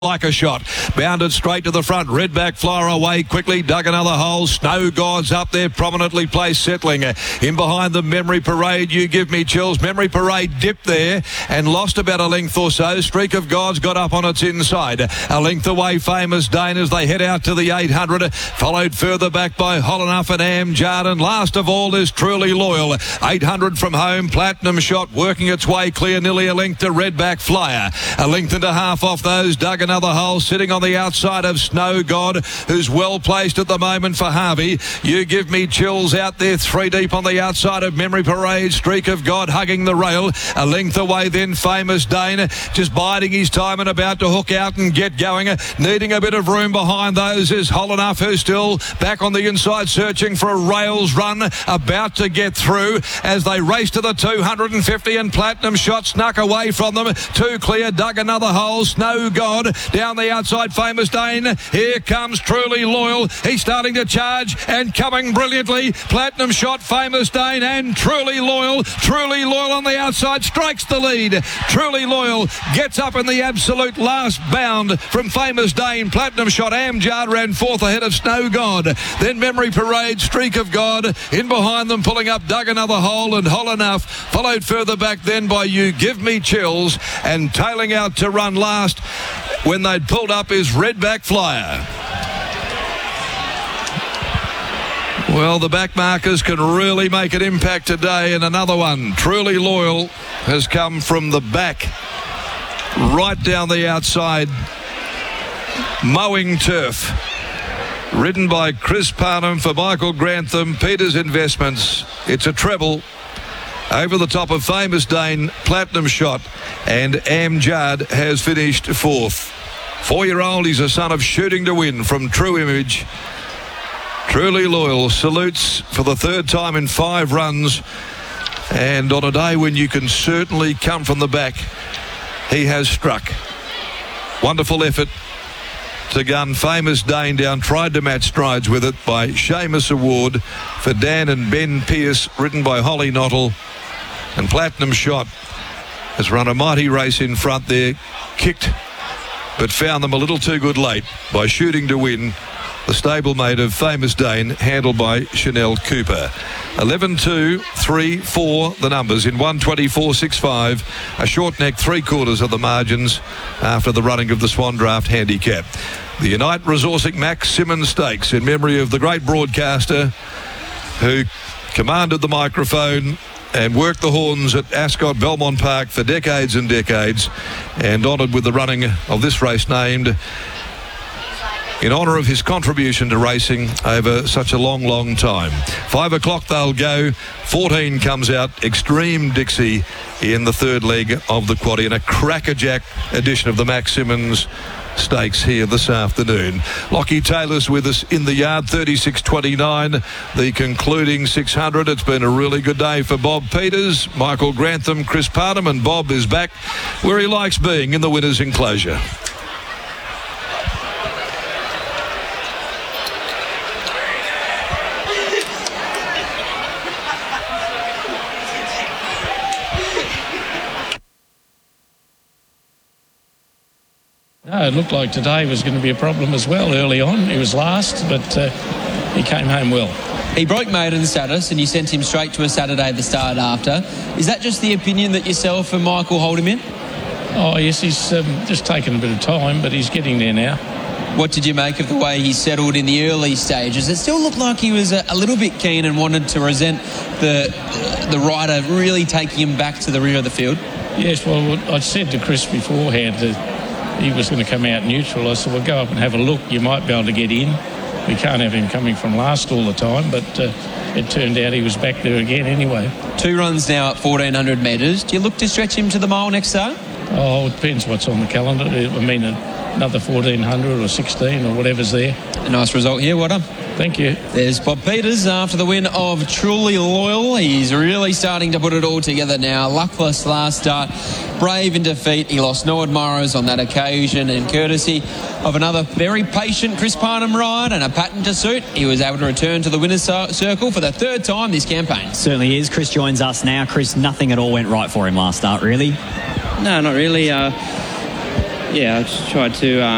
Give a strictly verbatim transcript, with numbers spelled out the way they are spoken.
Like a shot, bounded straight to the front. Redback Flyer away quickly, dug another hole. Snow Gods up there, prominently placed, settling in behind the Memory Parade. You give me chills. Memory Parade dipped there and lost about a length or so. Streak of Gods got up on its inside. A length away, Famous Dane as they head out to the eight hundred. Followed further back by Hollenuff and Am Jardin. Last of all is Truly Loyal. eight hundred from home. Platinum Shot working its way clear, nearly a length to Redback Flyer. A length and a half off those. Dug another hole, sitting on the outside of Snow God, who's well placed at the moment for Harvey. You give me chills out there, three deep on the outside of Memory Parade. Streak of God hugging the rail. A length away then Famous Dane, just biding his time and about to hook out and get going. Needing a bit of room behind those is Hollenuff, who's still back on the inside searching for a rails run, about to get through as they race to the two hundred fifty, and Platinum Shot snuck away from them. Two clear, dug another hole. Snow God down the outside, Famous Dane. Here comes Truly Loyal. He's starting to charge and coming brilliantly. Platinum Shot, Famous Dane and Truly Loyal. Truly Loyal on the outside strikes the lead. Truly Loyal gets up in the absolute last bound from Famous Dane. Platinum Shot, Amjad ran fourth ahead of Snow God. Then Memory Parade, Streak of God in behind them, pulling up, dug another hole, and Hollenuff followed further back then by You Give Me Chills, and tailing out to run last when they'd pulled up is Redback Flyer. Well, the back markers can really make an impact today, and another one, Truly Loyal, has come from the back right down the outside, mowing turf. Ridden by Chris Parnham for Michael Grantham, Peters Investments. It's a treble over the top of Famous Dane, Platinum Shot, and Amjad has finished fourth. Four-year-old, he's a son of Shooting to Win from True Image. Truly Loyal salutes for the third time in five runs, and on a day when you can certainly come from the back, he has struck. Wonderful effort to gun Famous Dane down, tried to match strides with it by Seamus Award for Dan and Ben Pearce, ridden by Holly Nottle. And Platinum Shot has run a mighty race in front there, kicked but found them a little too good late by Shooting to Win, the stablemate of Famous Dane, handled by Chanel Cooper. eleven two, three, four, the numbers in one twenty-four sixty-five. A short neck, three quarters of the margins after the running of the Swan Draft handicap. The Unite Resourcing Max Simmons Stakes in memory of the great broadcaster who commanded the microphone and worked the horns at Ascot Belmont Park for decades and decades, and honoured with the running of this race named in honour of his contribution to racing over such a long, long time. Five o'clock they'll go. fourteen comes out. Extreme Dixie in the third leg of the quaddie, and a crackerjack edition of the Max Simmons Stakes here this afternoon. Lockie Taylor's with us in the yard, thirty-six twenty-nine, the concluding six hundred. It's been a really good day for Bob Peters, Michael Grantham, Chris Parnham, and Bob is back where he likes being, in the winner's enclosure. No, it looked like today was going to be a problem as well early on. He was last, but uh, he came home well. He broke maiden status and you sent him straight to a Saturday the start after. Is that just the opinion that yourself and Michael hold him in? Oh, yes, he's um, just taken a bit of time, but he's getting there now. What did you make of the way he settled in the early stages? It still looked like he was a, a little bit keen and wanted to resent the, the rider really taking him back to the rear of the field. Yes, well, I said to Chris beforehand that he was going to come out neutral. I said, well, go up and have a look. You might be able to get in. We can't have him coming from last all the time, but uh, it turned out he was back there again anyway. Two runs now at fourteen hundred metres. Do you look to stretch him to the mile next start? Oh, it depends what's on the calendar. I mean, another fourteen hundred or sixteen or whatever's there. A nice result here. Well done. Thank you. There's Bob Peters after the win of Truly Loyal. He's really starting to put it all together now. Luckless last start. Brave in defeat. He lost no admirers on that occasion, and courtesy of another very patient Chris Parnham ride and a pattern to suit, he was able to return to the winner's circle for the third time this campaign. Certainly is. Chris joins us now. Chris, nothing at all went right for him last start, really? No, not really. Uh, yeah, I just tried to... Um